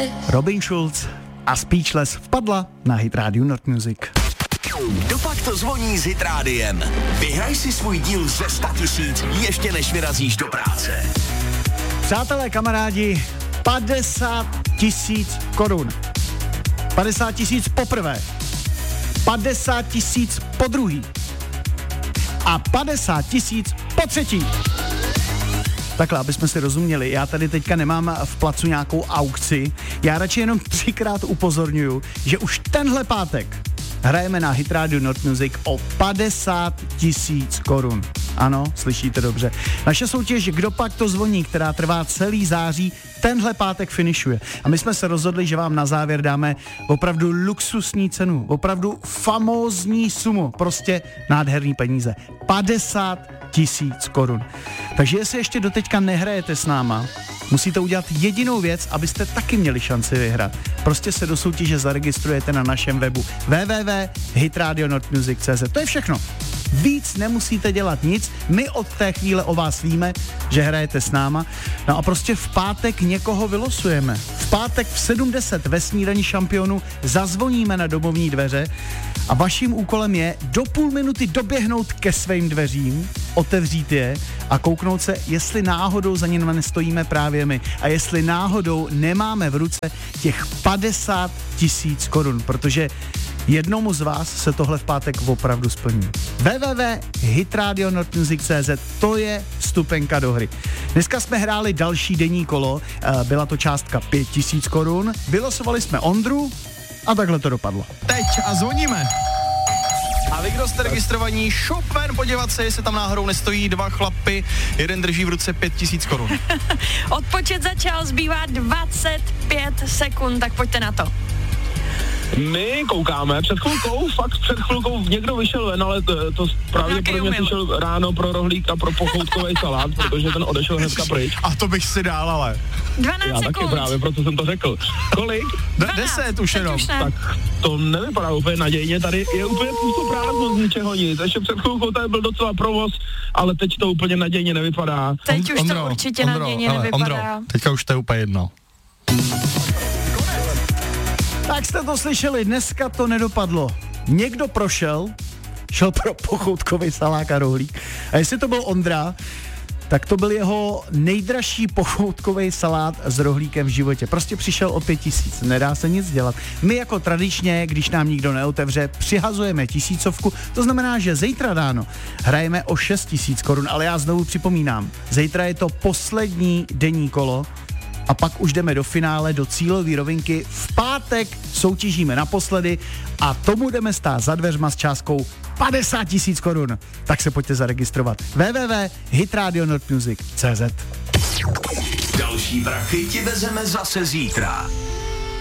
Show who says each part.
Speaker 1: Robin Schulz a Speechless vpadla na Hit Radio Not Music.
Speaker 2: Dopak to zvoní s Hit Rádiem. Vyhraj si svůj díl ze 100 000 ještě než vyrazíš do práce.
Speaker 1: Přátelé, kamarádi, 50 000 korun. 50 000 poprvé. 50 000 po druhý. A 50 000 po třetí. Takhle, aby jsme si rozuměli, já tady teďka nemám v placu nějakou aukci, já radši jenom 3krát upozorňuju, že už tenhle pátek hrajeme na Hit Radio Not Music o 50 000 korun. Ano, slyšíte dobře. Naše soutěž Kdo pak to zvoní, která trvá celý září, tenhle pátek finišuje. A my jsme se rozhodli, že vám na závěr dáme opravdu luxusní cenu, opravdu famózní sumu, prostě nádherný peníze. 50 000 korun. Takže jestli ještě doteďka nehrajete s náma, musíte udělat jedinou věc, abyste taky měli šanci vyhrát. Prostě se do soutěže zaregistrujete na našem webu www.hitradionotmusic.cz. To je všechno. Víc nemusíte dělat nic, my od té chvíle o vás víme, že hrajete s náma. No a prostě v pátek někoho vylosujeme. V pátek v 7:10 ve Snídani šampionů zazvoníme na domovní dveře a vaším úkolem je do půl minuty doběhnout ke svým dveřím, otevřít je a kouknout se, jestli náhodou za nimi nestojíme právě my a jestli náhodou nemáme v ruce těch 50 000 korun, protože jednomu z vás se tohle v pátek opravdu splní. www.hitradionotmusic.cz, to je vstupenka do hry. Dneska jsme hráli další denní kolo, byla to částka 5 000 korun, vylosovali jsme Ondru a takhle to dopadlo.
Speaker 3: Teď a zvoníme. A vy, kdo jste registrovaní, šup ven podívat se, jestli tam náhodou nestojí dva chlapy, jeden drží v ruce 5 000 korun.
Speaker 4: Odpočet začal, zbývá 25 sekund, tak pojďte na to.
Speaker 5: My koukáme, před chvilkou někdo vyšel ven, ale to pravděpodobně přišel ráno pro rohlík a pro pochoutkový salát, protože ten odešel hnedka pryč.
Speaker 3: A to bych si dál, ale.
Speaker 4: 12
Speaker 5: já
Speaker 4: sekund.
Speaker 5: Taky právě, proto jsem to řekl. Kolik?
Speaker 3: 10 už jenom.
Speaker 5: Tak to nevypadá úplně nadějně, tady je úplně prázdno z ničeho nic. Ještě před chvilkou tady byl docela provoz, ale teď to úplně nadějně nevypadá.
Speaker 4: Teď už to určitě nadějně nevypadá.
Speaker 3: Ondro, teďka už to je úplně jedno.
Speaker 1: Tak jste to slyšeli, dneska to nedopadlo. Někdo šel pro pochoutkový salák a rohlík. A jestli to byl Ondra, tak to byl jeho nejdražší pochoutkový salát s rohlíkem v životě. Prostě přišel o 5 000, nedá se nic dělat. My jako tradičně, když nám nikdo neotevře, přihazujeme 1000, to znamená, že zítra ráno hrajeme o 6 000 korun, ale já znovu připomínám, zítra je to poslední denní kolo, a pak už jdeme do finále, do cílové rovinky. V pátek soutěžíme naposledy a to budeme stát za dveřma s částkou 50 000 korun. Tak se pojďte zaregistrovat. www.hitradionotmusic.cz.
Speaker 2: Další prachy ti vezeme zase zítra.